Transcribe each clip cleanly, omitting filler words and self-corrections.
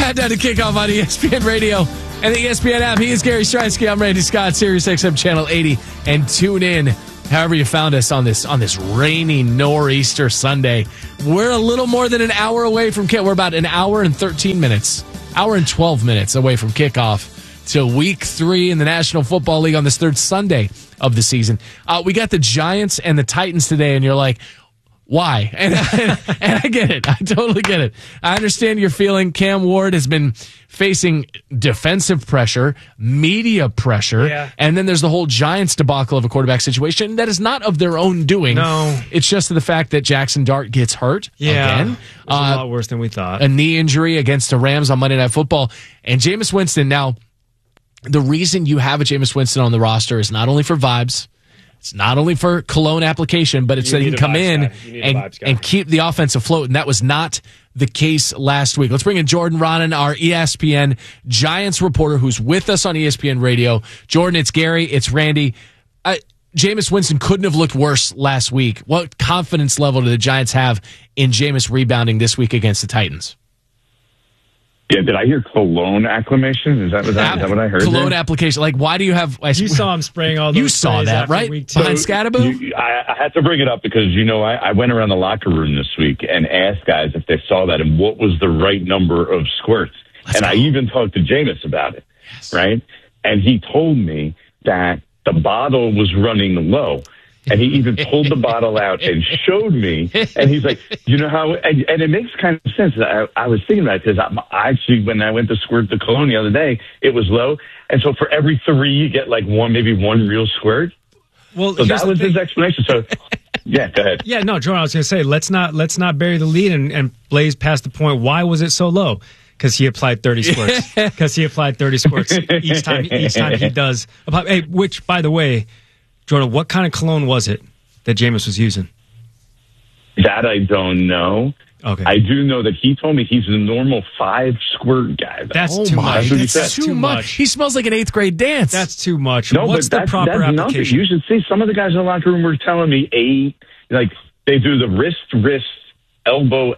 Countdown to kickoff on ESPN Radio and the ESPN app. He is Gary Strinsky. I'm Randy Scott, Sirius XM Channel 80. And tune in however you found us on this rainy nor'easter Sunday. We're a little more than an hour away from kickoff. We're about an hour and 13 minutes, hour and 12 minutes away from kickoff to week 3 in the National Football League on this third Sunday of the season. We got the Giants and the Titans today, and you're like, why? And I get it. I totally get it. I understand your feeling. Cam Ward has been facing defensive pressure, media pressure, and then there's the whole Giants debacle of a quarterback situation that is not of their own doing. No. It's just the fact that Jackson Dart gets hurt again. It's a lot worse than we thought. A knee injury against the Rams on Monday Night Football. And Jameis Winston, now, the reason you have a Jameis Winston on the roster is not only for vibes, it's not only for cologne application, but it's so he can come in and keep the offense afloat, and that was not the case last week. Let's bring in Jordan Raanan, our ESPN Giants reporter, who's with us on ESPN Radio. Jordan, it's Gary, it's Randy. Jameis Winston couldn't have looked worse last week. What confidence level do the Giants have in Jameis rebounding this week against the Titans? Yeah, did I hear cologne acclamation? Is that what I heard? Cologne there? application. Like, why do you have... You saw him spraying all those. You saw that, right? Behind Scadaboo? I had to bring it up because, I went around the locker room this week and asked guys if they saw that and what was the right number of squirts. I even talked to Jameis about it, right? And he told me that the bottle was running low. And he even pulled the bottle out and showed me. And he's like, you know how, and it makes kind of sense. I was thinking about it because I actually, when I went to squirt the cologne the other day, it was low. And so for every 3, you get like maybe one real squirt. Well, so that was his explanation. So, yeah, go ahead. Yeah, no, Jordan, I was going to say, let's not bury the lead and blaze past the point. Why was it so low? Because he applied 30 squirts. Because he applied 30 squirts each time he does. Hey, which, by the way, Jordan, what kind of cologne was it that Jameis was using? That I don't know. Okay. I do know that he told me he's a normal 5 squirt guy. That's too much. That's too much. He smells like an 8th grade dance. That's too much. No, what's the proper that's application? Nothing. You should see some of the guys in the locker room were telling me 8. Like they do the wrist, elbow,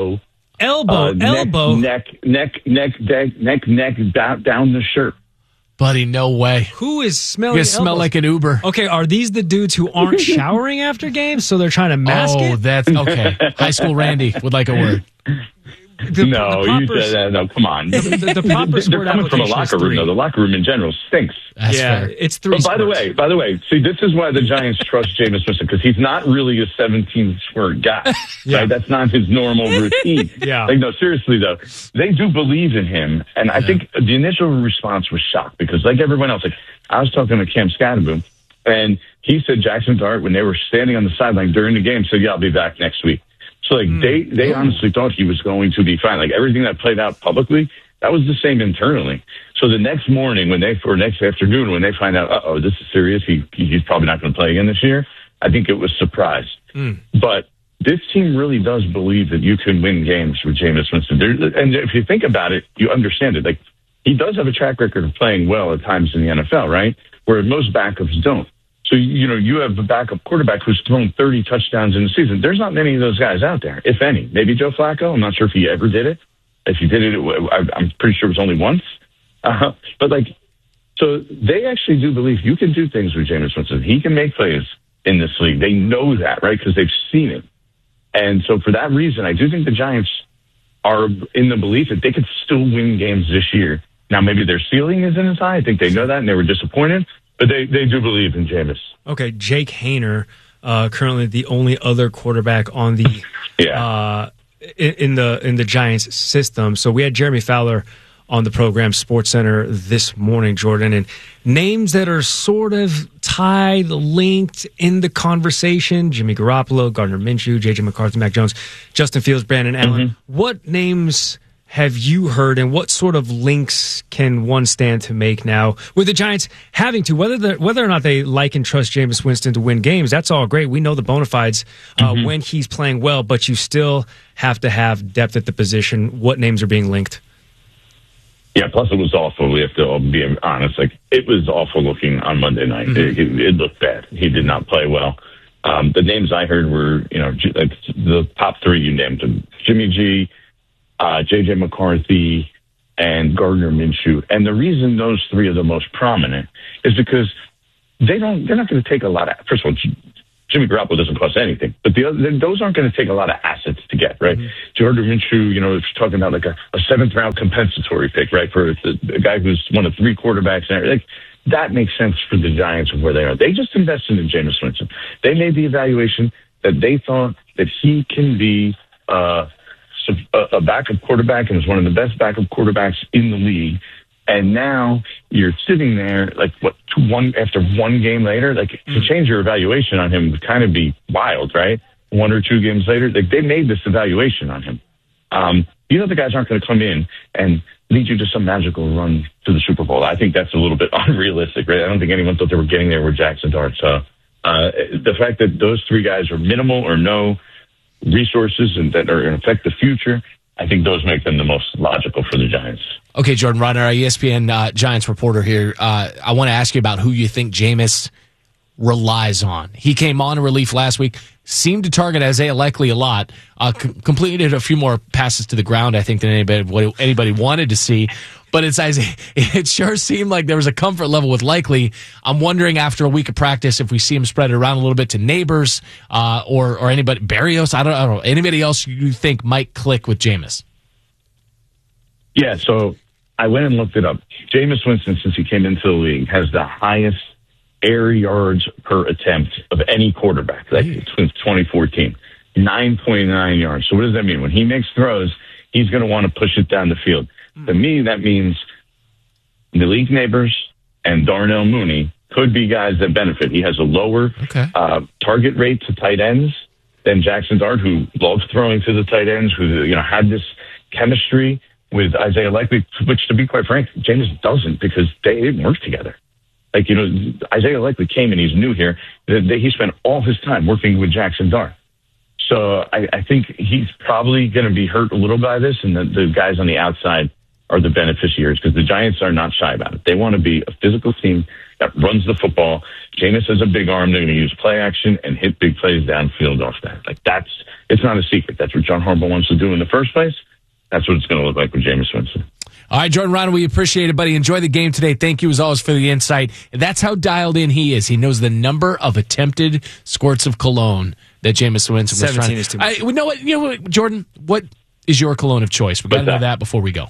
neck, down the shirt. Buddy, no way. Who is smelling You smell like an Uber. Okay, are these the dudes who aren't showering after games, so they're trying to mask it? Oh, that's okay. High school Randy would like a word. No, come on. The proper they're coming from a locker room, though. The locker room in general stinks. That's fair. It's 3 By the way, see, this is why the Giants trust Jameis Winston, because he's not really a 17-squirt guy. Right? That's not his normal routine. Like, no, seriously, though, they do believe in him. And I think the initial response was shock because, like everyone else, like I was talking to Cam Scadaboo, and he said Jackson Dart, when they were standing on the sideline during the game, said, I'll be back next week. So, like, they honestly thought he was going to be fine. Like, everything that played out publicly, that was the same internally. So the next morning next afternoon, when they find out, this is serious, he's probably not going to play again this year, I think it was surprise. But this team really does believe that you can win games with Jameis Winston. And if you think about it, you understand it. Like, he does have a track record of playing well at times in the NFL, right? Where most backups don't. So, you have a backup quarterback who's thrown 30 touchdowns in the season. There's not many of those guys out there, if any. Maybe Joe Flacco. I'm not sure if he ever did it. If he did it, I'm pretty sure it was only once. But, so they actually do believe you can do things with Jameis Winston. He can make plays in this league. They know that, right? Because they've seen it. And so for that reason, I do think the Giants are in the belief that they could still win games this year. Now, maybe their ceiling isn't as high. I think they know that, and they were disappointed. But they do believe in Jameis. Okay, Jake Haener, currently the only other quarterback on the in the Giants system. So we had Jeremy Fowler on the program SportsCenter this morning, Jordan, and names that are sort of tied, linked in the conversation: Jimmy Garoppolo, Gardner Minshew, J.J. McCarthy, Mac Jones, Justin Fields, Brandon Allen. What names have you heard, and what sort of links can one stand to make now with the Giants having to, whether or not they like and trust Jameis Winston to win games? That's all great. We know the bona fides when he's playing well, but you still have to have depth at the position. What names are being linked? Yeah, plus it was awful. We have to be honest. Like, it was awful looking on Monday night. It looked bad. He did not play well. The names I heard were, the top 3 you named them: Jimmy G, J.J. McCarthy, and Gardner Minshew. And the reason those three are the most prominent is because they're not going to take a lot of, first of all, Jimmy Garoppolo doesn't cost anything, but those aren't going to take a lot of assets to get, right? Mm-hmm. Gardner Minshew, if you're talking about like a 7th round compensatory pick, right? For the guy who's one of 3 quarterbacks, like that makes sense for the Giants of where they are. They just invested in Jameis Winston. They made the evaluation that they thought that he can be a backup quarterback and is one of the best backup quarterbacks in the league. And now you're sitting there, like, after one game later, like, to change your evaluation on him would kind of be wild, right? 1 or 2 games later, like, they made this evaluation on him. The guys aren't going to come in and lead you to some magical run to the Super Bowl. I think that's a little bit unrealistic, right? I don't think anyone thought they were getting there with Jackson Dart. So the fact that those 3 guys are minimal or no resources and that are going to affect the future, I think those make them the most logical for the Giants. Okay, Jordan Rodner, our ESPN Giants reporter here. I want to ask you about who you think Jameis relies on. He came on in relief last week, seemed to target Isaiah Likely a lot, completed a few more passes to the ground, I think, than anybody wanted to see. But it sure seemed like there was a comfort level with Likely. I'm wondering after a week of practice if we see him spread it around a little bit to Neighbors or anybody, Berrios, I don't know, anybody else you think might click with Jameis. Yeah, so I went and looked it up. Jameis Winston, since he came into the league, has the highest air yards per attempt of any quarterback. That's since 2014, 9.9 yards. So what does that mean? When he makes throws, he's going to want to push it down the field. To me, that means Malik Neighbors and Darnell Mooney could be guys that benefit. He has a lower target rate to tight ends than Jackson Dart, who loves throwing to the tight ends, who had this chemistry with Isaiah Likely, which, to be quite frank, Jameis doesn't, because they didn't work together. Like, Isaiah Likely came and he's new here. He spent all his time working with Jackson Dart. So I think he's probably going to be hurt a little by this, and the guys on the outside are the beneficiaries, because the Giants are not shy about it. They want to be a physical team that runs the football. Jameis has a big arm. They're going to use play action and hit big plays downfield off that. Like, it's not a secret. That's what John Harbaugh wants to do in the first place. That's what it's going to look like with Jameis Winston. All right, Jordan Rodner, we appreciate it, buddy. Enjoy the game today. Thank you, as always, for the insight. That's how dialed in he is. He knows the number of attempted squirts of cologne that Jameis Winston was 17 is too much. You know what, Jordan? What is your cologne of choice? We got to know that before we go.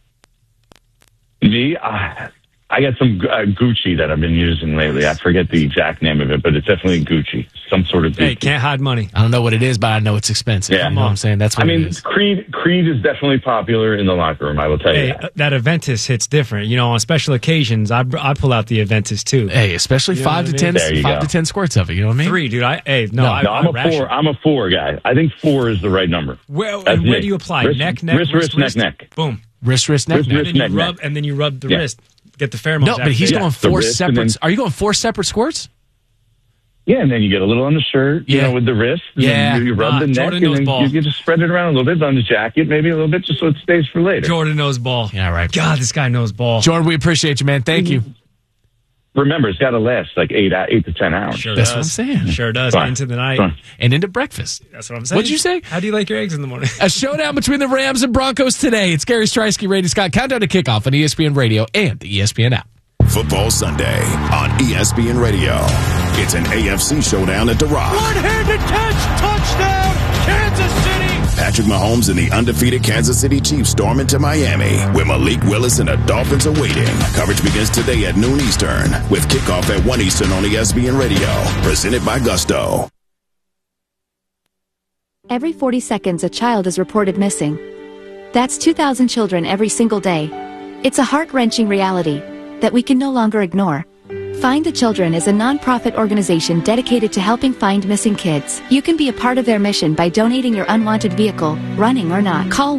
Me? I got some Gucci that I've been using lately. I forget the exact name of it, but it's definitely Gucci. Some sort of Gucci. Hey, can't hide money. I don't know what it is, but I know it's expensive. Yeah. You know what I'm saying? That's what it is. Creed is definitely popular in the locker room, I will tell you that Aventus hits different. On special occasions, I pull out the Aventus too. Hey, especially 5 to 10 squirts of it. You know what I mean? 3, dude. I'm a 4 guy. I think 4 is the right number. Where do you apply? Neck, wrist, neck. Boom. Wrist, neck. And then you rub the wrist. Get the pheromones. No, but he's going 4 separate. Are you going 4 separate squirts? Yeah, and then you get a little on the shirt, with the wrist. Yeah. You rub the neck, and then you just spread it around a little bit on the jacket, maybe a little bit, just so it stays for later. Jordan knows ball. Yeah, right. God, this guy knows ball. Jordan, we appreciate you, man. Thank you. Remember, it's got to last like 8 to 10 hours. That's what I'm saying. Sure does. Fine. Into the night. Fine. And into breakfast. That's what I'm saying. What'd you say? How do you like your eggs in the morning? A showdown between the Rams and Broncos today. It's Gary Striewski, Randy Scott. Countdown to kickoff on ESPN Radio and the ESPN app. Football Sunday on ESPN Radio. It's an AFC showdown at The Rock. One-handed catch, touchdown, Kansas City. Patrick Mahomes and the undefeated Kansas City Chiefs storm into Miami, where Malik Willis and the Dolphins are waiting. Coverage begins today at noon Eastern, with kickoff at 1 Eastern on ESPN Radio. Presented by Gusto. Every 40 seconds, a child is reported missing. That's 2,000 children every single day. It's a heart-wrenching reality that we can no longer ignore. Find the Children is a non-profit organization dedicated to helping find missing kids. You can be a part of their mission by donating your unwanted vehicle, running or not. Call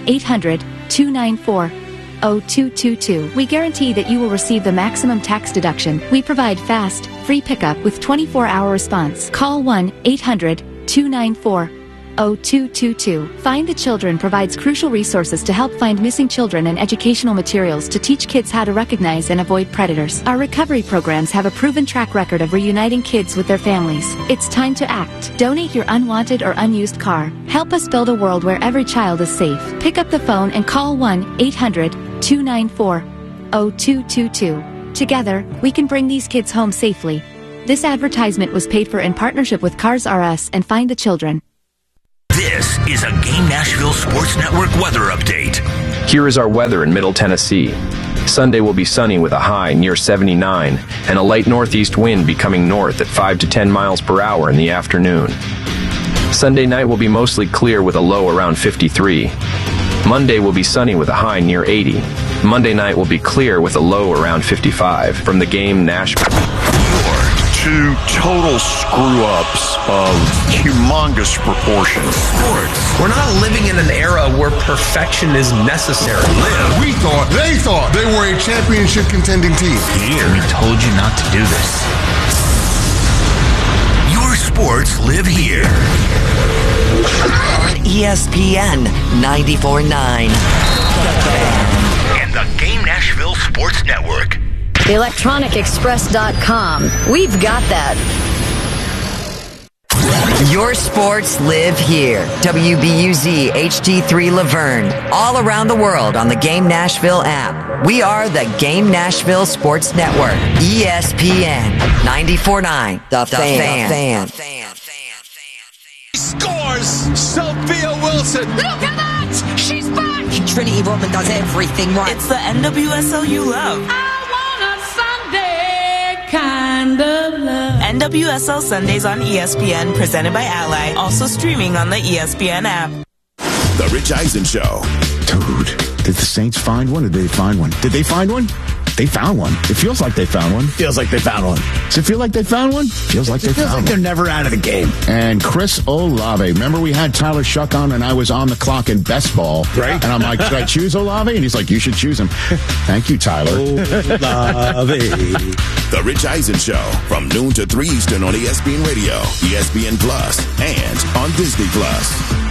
1-800-294-0222. We guarantee that you will receive the maximum tax deduction. We provide fast, free pickup with 24-hour response. Call 1-800-294-0222. Find the Children provides crucial resources to help find missing children and educational materials to teach kids how to recognize and avoid predators. Our recovery programs have a proven track record of reuniting kids with their families. It's time to act. Donate your unwanted or unused car. Help us build a world where every child is safe. Pick up the phone and call 1-800-294-0222. 294-0222. Together, we can bring these kids home safely. This advertisement was paid for in partnership with Cars R Us and Find the Children. This is a Game Nashville Sports Network weather update. Here is our weather in Middle Tennessee. Sunday will be sunny with a high near 79 and a light northeast wind becoming north at 5 to 10 miles per hour in the afternoon. Sunday night will be mostly clear with a low around 53. Monday will be sunny with a high near 80. Monday night will be clear with a low around 55. From the Game Nashville. Two total screw-ups of humongous proportions. Sports. We're not living in an era where perfection is necessary. They thought they were a championship contending team. Here, we told you not to do this. Your sports live here. ESPN 94.9. And the Game Nashville Sports Network. ElectronicExpress.com. We've got that. Your sports live here. WBUZ HD3 Laverne. All around the world on the Game Nashville app. We are the Game Nashville Sports Network. ESPN 94.9. The Fan. Scores! Sophia Wilson! Look at that! She's back! Trinity Rodman does everything right. It's the NWSL you love. Kind of love. NWSL Sundays on ESPN, presented by Ally. Also streaming on the ESPN app. The Rich Eisen Show. Dude, did the Saints find one or did they find one? Did they find one? They found one. It feels like they found one. Feels like they found one. Does it feel like they found one? Feels like they found one. They're never out of the game. And Chris Olave. Remember we had Tyler Shuck on and I was on the clock in best ball. Right. And I'm like, should I choose Olave? And he's like, you should choose him. Thank you, Tyler. Olave. The Rich Eisen Show from noon to 3 Eastern on ESPN Radio, ESPN Plus, and on Disney Plus.